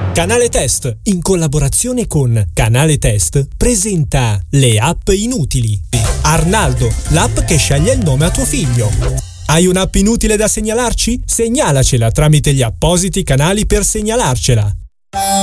Canale Test, in collaborazione con Canale Test, presenta le app inutili. Arnaldo, l'app che sceglie il nome a tuo figlio. Hai un'app inutile da segnalarci? Segnalacela tramite gli appositi canali per segnalarcela.